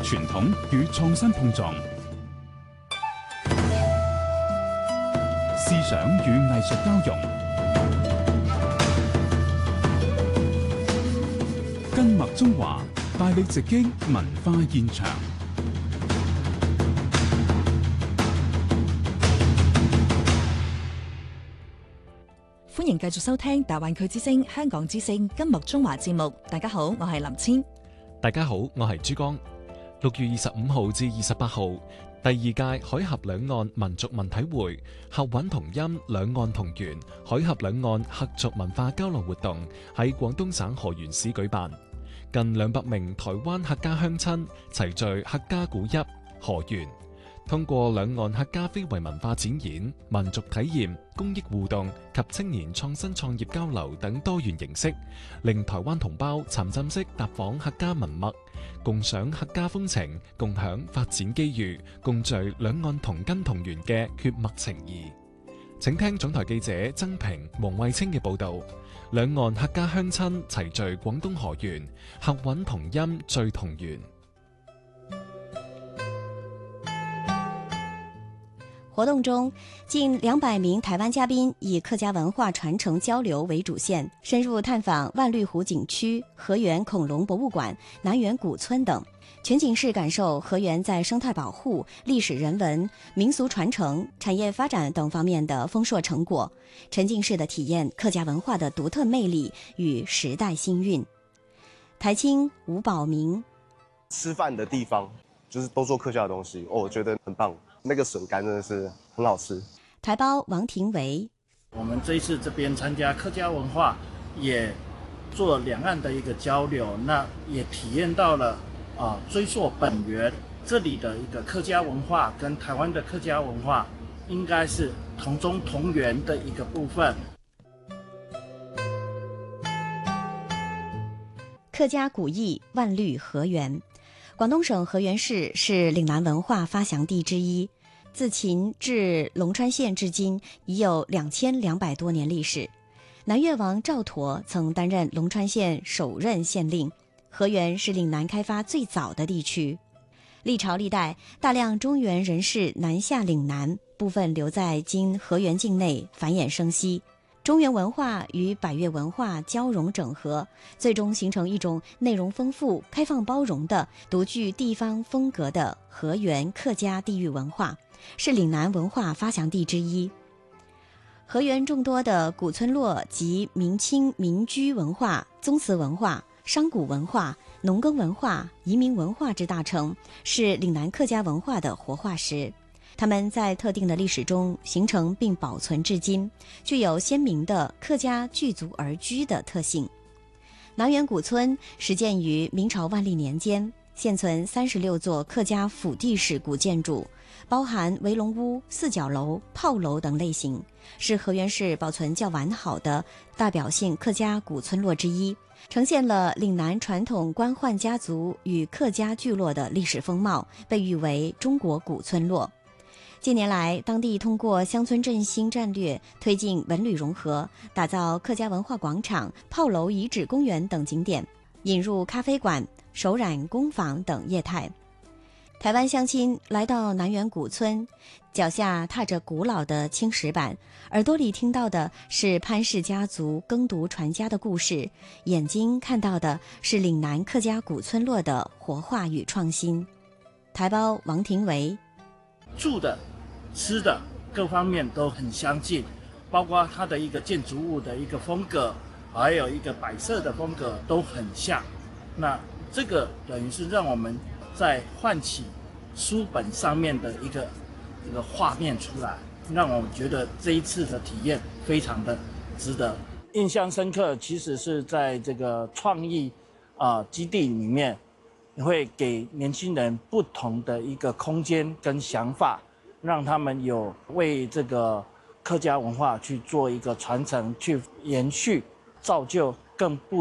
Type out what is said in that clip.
傳統與創新碰撞，思想與藝術交融，根脈中華帶你直擊文化現場。 歡迎繼續收聽大灣區之聲香港之聲根脈中華節目。大家好，我係林千。 大家好，我係珠江。6月25號至28號，第二屆海峽兩岸民族文體會客韻同音，兩岸同源海峽兩岸客族文化交流活動喺廣東省河源市舉辦。近200名台灣客家鄉親齊聚客家古邑河源，通過兩岸客家非遺文化展演、民族體驗、公益互動及青年創新創業交流等多元形式，令台灣同胞沉浸式踏訪客家文脈，共賞客家風情，共享發展機遇，共聚兩岸同根同源嘅血脈情誼。請聽總台記者曾平、黃慧清嘅報導。兩岸客家鄉親齊聚廣東河源，客韻同音最同源。 活動中，近200名台灣嘉賓以客家文化傳承交流為主線，深入探訪萬綠湖景區、河源恐龍博物館、南園古村等，全景式感受河源在生態保護、歷史人文、民俗傳承、產業發展等方面的豐碩成果，沉浸式的體驗客家文化的獨特魅力與時代新韻。台青吳寶明， 吃飯的地方就是都做客家的東西，我覺得很棒。那個筍乾真的是很好吃。 台胞王庭維， 我們這一次這邊參加客家文化，也做兩岸的一個交流，那也體驗到了追溯本源，這裡的一個客家文化跟台灣的客家文化應該是同宗同源的一個部分。 客家古邑萬綠河源。廣東省河源市是嶺南文化發祥地之一，自秦至龍川縣至今已有2200多年歷史。南越王趙佗曾擔任龍川縣首任縣令，河源是嶺南開發最早的地區。歷朝歷代，大量中原人士南下嶺南，部分留在今河源境內繁衍生息。中原文化與百越文化交融整合，最終形成一種內容豐富、開放包容的獨具地方風格的河源客家地域文化，是嶺南文化發祥地之一。河源眾多的古村落及明清民居文化、宗祠文化、商賈文化、農耕文化、移民文化之大成，是嶺南客家文化的活化石。他們在特定的歷史中形成並保存至今，具有鮮明的客家聚族而居的特性。南園古村始建於明朝萬曆年間，現存36座客家府地式古建築，包含圍龍屋、四角樓、炮樓等類型，是河源市保存較完好的代表性客家古村落之一，呈現了嶺南傳統官宦家族與客家聚落的歷史風貌，被譽為中國古村落。近年來，當地通過鄉村振興戰略，推進文旅融合，打造客家文化廣場、炮樓遺址公園等景點，引入咖啡館、手染工坊等業態。台灣鄉親來到南園古村，腳下踏着古老的青石板，耳朵裡聽到的是潘氏家族耕讀傳家的故事，眼睛看到的是嶺南客家古村落的活化與創新。台胞王庭維， 住的吃的各方面都很相近，包括它的一個建築物的一個風格，還有一個擺設的風格都很像。那這個等於是讓我們在喚起書本上面的一個畫面出來，讓我覺得這一次的體驗非常的值得。印象深刻其實是在這個創意基地裡面，會給年輕人不同的一個空間跟想法，讓他們有為這個客家文化去做一個傳承、去延續、造就更不